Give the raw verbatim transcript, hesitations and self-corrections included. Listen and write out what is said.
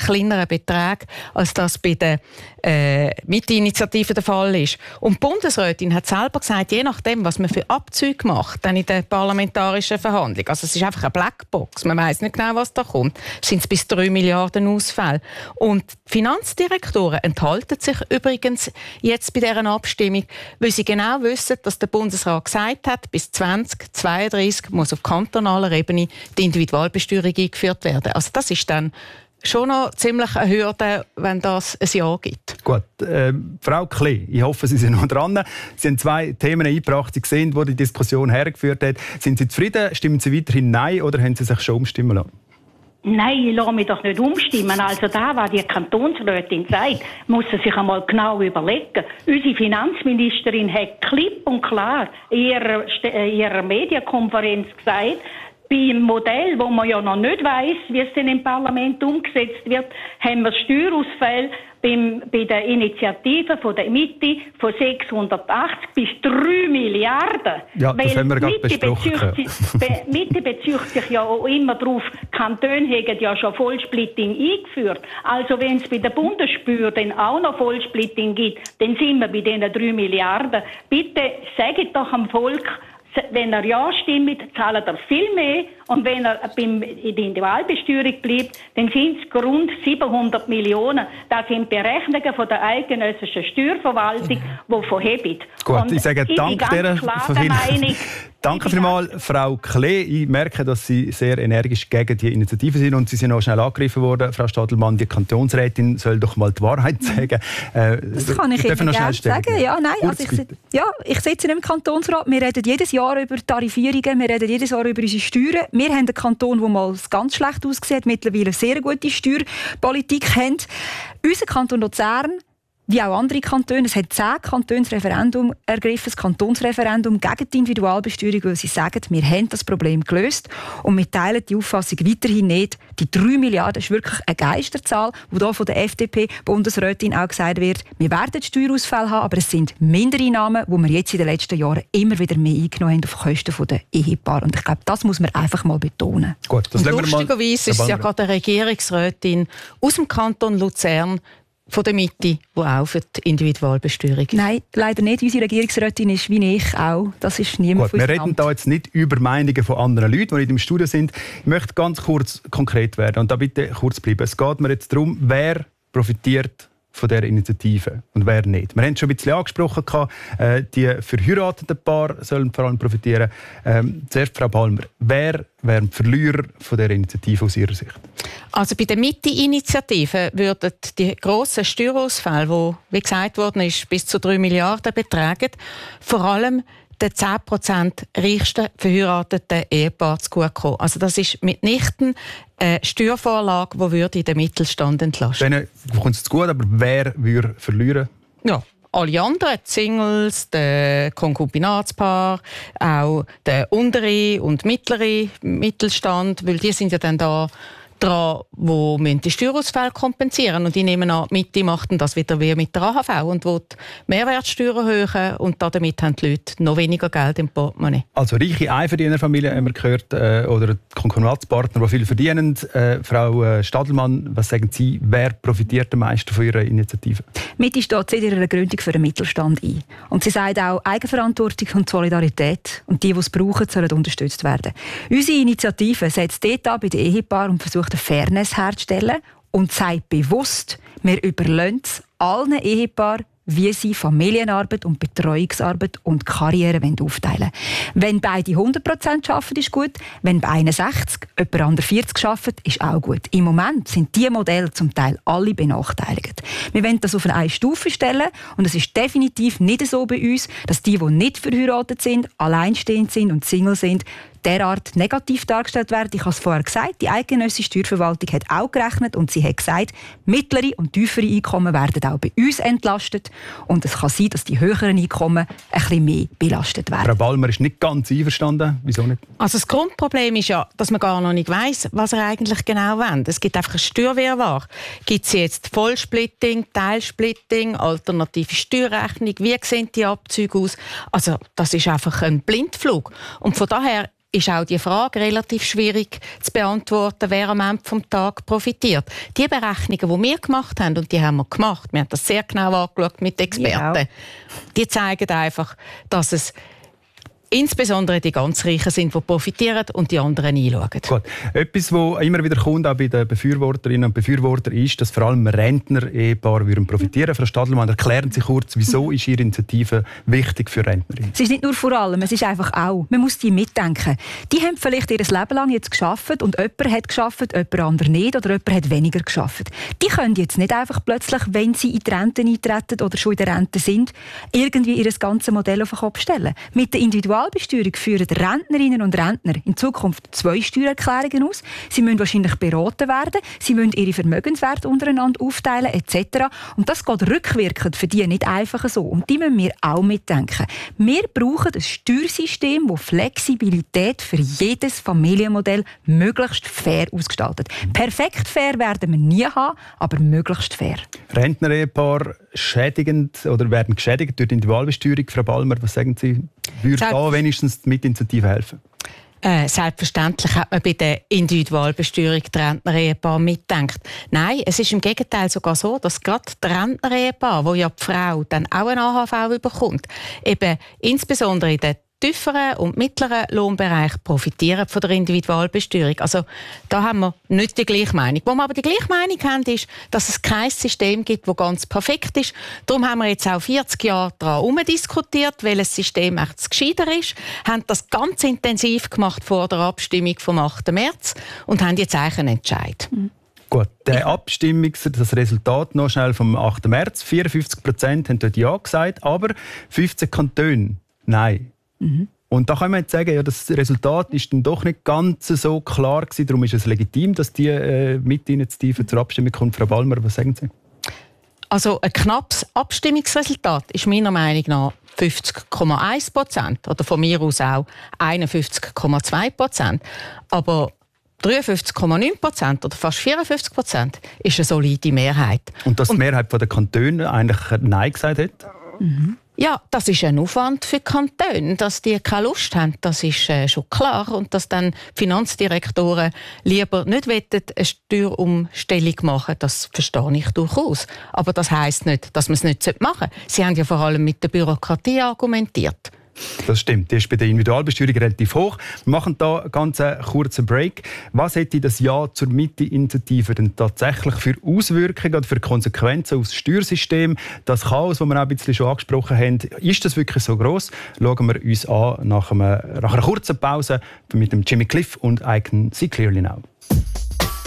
kleineren Beträgen, als das bei den äh, Mitinitiativen der Fall ist. Und die Bundesrätin hat selber gesagt, je nachdem, was man für Abzüge macht, dann in der parlamentarischen Verhandlung, also es ist einfach eine Blackbox, man weiss nicht genau, was da kommt, sind es bis drei Milliarden Ausfälle. Und die Finanzdirektoren enthalten sich übrigens jetzt bei dieser Abstimmung, weil sie genau wissen, dass der Bundesrat gesagt hat, bis zwanzig zweiunddreißig muss auf kantonaler Ebene die Individualbesteuerung eingeführt werden. Also das ist dann schon noch ziemlich eine Hürde, wenn das ein Ja gibt. Gut, äh, Frau Klee, ich hoffe, Sie sind noch dran. Sie haben zwei Themen eingebracht, Sie sehen, wo die Diskussion hergeführt hat. Sind Sie zufrieden? Stimmen Sie weiterhin Nein oder haben Sie sich schon umstimmen lassen? Nein, ich lasse mich doch nicht umstimmen. Also da, was die Kantonsrätin sagt, muss sie sich einmal genau überlegen. Unsere Finanzministerin hat klipp und klar in ihrer, in ihrer Medienkonferenz gesagt, beim Modell, wo man ja noch nicht weiss, wie es denn im Parlament umgesetzt wird, haben wir Steuerausfälle beim, bei der Initiative von der Mitte von sechshundertachtzig bis drei Milliarden. Ja, das Weil haben wir gerade Mitte besprochen. bezieht sich, be, Mitte bezieht sich ja auch immer darauf, Kantone haben ja schon Vollsplitting eingeführt. Also wenn es bei der Bundessteuer dann auch noch Vollsplitting gibt, dann sind wir bei diesen drei Milliarden. Bitte sagt doch am Volk, wenn er ja stimmt, zahlt er viel mehr. Und wenn er beim, in der Individualbesteuerung bleibt, dann sind es rund siebenhundert Millionen. Das sind Berechnungen von der eidgenössischen Steuerverwaltung, die verheben. Gut, und ich sage Dank dieser Meinung. Danke vielmals, Frau Klee. Ich merke, dass Sie sehr energisch gegen die Initiative sind und Sie sind auch schnell angegriffen worden. Frau Stadelmann, die Kantonsrätin soll doch mal die Wahrheit sagen. Äh, das kann ich Ihnen gerne sagen. Ja, nein, also ich, ja, ich sitze im Kantonsrat. Wir reden jedes Jahr über Tarifierungen, wir reden jedes Jahr über unsere Steuern. Wir haben einen Kanton, der mal ganz schlecht aussieht, mittlerweile eine sehr gute Steuerpolitik hat. Unser Kanton Luzern, wie auch andere Kantone, es hat zehn Kantone das Referendum ergriffen, das Kantonsreferendum gegen die Individualbesteuerung, weil sie sagen, wir haben das Problem gelöst und wir teilen die Auffassung weiterhin nicht. Die drei Milliarden ist wirklich eine Geisterzahl, wo da von der F D P-Bundesrätin auch gesagt wird, wir werden Steuerausfälle haben, aber es sind Mindereinnahmen, die wir jetzt in den letzten Jahren immer wieder mehr eingenommen haben auf Kosten der Ehepaare. Und ich glaube, das muss man einfach mal betonen. Gut, das und lustigerweise ist es ja gerade eine Regierungsrätin aus dem Kanton Luzern, von der Mitte, die auch für die Individualbesteuerung ist. Nein, leider nicht. Unsere Regierungsrätin ist wie ich auch. Das ist niemand Gut, wir reden da jetzt nicht über Meinungen von anderen Leuten, die nicht im Studio sind. Ich möchte ganz kurz konkret werden und da bitte kurz bleiben. Es geht mir jetzt darum, wer profitiert von dieser Initiative und wer nicht. Wir haben es schon ein bisschen angesprochen, äh, die verheirateten Paare sollen vor allem profitieren. Ähm, zuerst, Frau Palmer, wer wären die Verlierer von dieser Initiative aus Ihrer Sicht? Also bei der Mitte-Initiative würden die grossen Steuerausfälle, die, wie gesagt worden ist, bis zu drei Milliarden betragen, vor allem den zehn Prozent reichsten verheirateten Ehepaaren zugutekommen. Also das ist mitnichten eine Steuervorlage, die würde den Mittelstand entlasten. Denen kommt es zu gut, aber wer würde verlieren? Ja, alle anderen, die Singles, der Konkubinatspaar, auch der untere und mittlere Mittelstand, weil die sind ja dann da dran, wo die Steuerausfälle kompensieren. Und ich nehme an, die Mitte macht das wieder wie mit der A H V und will die Mehrwertsteuer erhöhen und damit haben die Leute noch weniger Geld im Portemonnaie. Also reiche Einverdienerfamilien haben wir gehört, äh, oder Konkurrenzpartner, die viel verdienen. Äh, Frau Stadelmann, was sagen Sie, wer profitiert am meisten von Ihrer Initiative? Mitte steht seit ihrer Gründung für den Mittelstand ein. Und sie sagt auch, Eigenverantwortung und Solidarität und die, die es brauchen, sollen unterstützt werden. Unsere Initiative setzt dort an bei den Ehepaaren und versucht, eine Fairness herzustellen und sagt bewusst, wir überlassen es allen Ehepaaren, wie sie Familienarbeit und Betreuungsarbeit und Karriere aufteilen wollen. Wenn beide hundert Prozent arbeiten, ist gut. Wenn bei einundsechzig jemand andere vierzig arbeitet, ist auch gut. Im Moment sind diese Modelle zum Teil alle benachteiligt. Wir wollen das auf eine Stufe stellen und es ist definitiv nicht so bei uns, dass die, die nicht verheiratet sind, alleinstehend sind und Single sind, derart negativ dargestellt werden. Ich habe es vorher gesagt, die eidgenössische Steuerverwaltung hat auch gerechnet und sie hat gesagt, mittlere und tiefere Einkommen werden auch bei uns entlastet und es kann sein, dass die höheren Einkommen ein bisschen mehr belastet werden. Frau Balmer ist nicht ganz einverstanden. Wieso nicht? Also das Grundproblem ist ja, dass man gar noch nicht weiss, was er eigentlich genau will. Es gibt einfach ein Steuerwirrwarr. Gibt es jetzt Vollsplitting, Teilsplitting, alternative Steuerrechnung? Wie sehen die Abzüge aus? Also das ist einfach ein Blindflug. Und von daher ist auch die Frage relativ schwierig zu beantworten, wer am Ende vom Tag profitiert. Die Berechnungen, die wir gemacht haben, und die haben wir gemacht, wir haben das sehr genau angeschaut mit Experten, ja. Die zeigen einfach, dass es insbesondere die ganz Reichen sind, die profitieren und die anderen einschauen. Gut. Etwas, was immer wieder kommt, auch bei den Befürworterinnen und Befürwortern, ist, dass vor allem Rentner-Ehepaare profitieren. Frau Stadelmann, erklären Sie kurz, wieso ist Ihre Initiative wichtig für Rentnerinnen? Es ist nicht nur vor allem, es ist einfach auch, man muss die mitdenken. Die haben vielleicht ihr Leben lang jetzt gearbeitet und jemand hat gearbeitet, jemand anderes nicht oder jemand hat weniger gearbeitet. Die können jetzt nicht einfach plötzlich, wenn sie in die Rente eintreten oder schon in der Rente sind, irgendwie ihr ganzes Modell auf den Kopf stellen. Mit der Individualbesteuerung führen Rentnerinnen und Rentner in Zukunft zwei Steuererklärungen aus. Sie müssen wahrscheinlich beraten werden, sie müssen ihre Vermögenswerte untereinander aufteilen et cetera. Und das geht rückwirkend für die nicht einfach so. Und die müssen wir auch mitdenken. Wir brauchen ein Steuersystem, das Flexibilität für jedes Familienmodell möglichst fair ausgestaltet. Perfekt fair werden wir nie haben, aber möglichst fair. Rentner-Ehepaare schädigend oder werden geschädigt durch die Individualbesteuerung. Frau Ballmer, was sagen Sie? Würde da wenigstens die Mitinitiative helfen? Äh, selbstverständlich hat man bei der Individualbesteuerung die Rentner-Ehepaare mitgedacht. Nein, es ist im Gegenteil sogar so, dass gerade die Rentner-Ehepaare, wo ja die Frau dann auch eine A H V bekommt, eben insbesondere in der tieferen und mittleren Lohnbereich profitieren von der Individualbesteuerung. Also da haben wir nicht die gleiche Meinung. Wo wir aber die gleiche Meinung haben, ist, dass es kein System gibt, das ganz perfekt ist. Darum haben wir jetzt auch vierzig Jahre daran herumdiskutiert, welches System echt gescheiter ist, haben das ganz intensiv gemacht vor der Abstimmung vom achten März und haben jetzt eigentlich einen Entscheid. Mhm. Gut, der Abstimmungs-, das Resultat noch schnell vom achten März. vierundfünfzig Prozent haben dort Ja gesagt, aber fünfzehn Kantone Nein. Mhm. Und da kann man jetzt sagen, ja, das Resultat ist dann doch nicht ganz so klar gewesen. Darum ist es legitim, dass die äh, Mitinitiative zur Abstimmung kommt. Frau Ballmer, was sagen Sie? Also ein knappes Abstimmungsresultat ist meiner Meinung nach fünfzig Komma eins Prozent oder von mir aus auch einundfünfzig Komma zwei Prozent. Aber dreiundfünfzig Komma neun Prozent oder fast vierundfünfzig Prozent ist eine solide Mehrheit. Und dass die Mehrheit der Kantone eigentlich Nein gesagt hat? Mhm. Ja, das ist ein Aufwand für die Kantone. Dass die keine Lust haben, das ist äh, schon klar. Und dass dann Finanzdirektoren lieber nicht wollen, eine Steuerumstellung machen, das verstehe ich durchaus. Aber das heisst nicht, dass man es nicht machen sollte. Sie haben ja vor allem mit der Bürokratie argumentiert. Das stimmt, die ist bei der Individualbesteuerung relativ hoch. Wir machen hier einen ganz kurzen Break. Was hätte das Ja zur Mitte-Initiative denn tatsächlich für Auswirkungen oder für Konsequenzen aufs Steuersystem? Das Chaos, das wir auch ein bisschen schon angesprochen haben, ist das wirklich so gross? Schauen wir uns an nach, einem, nach einer kurzen Pause mit dem Jimmy Cliff und I Can See Clearly Now.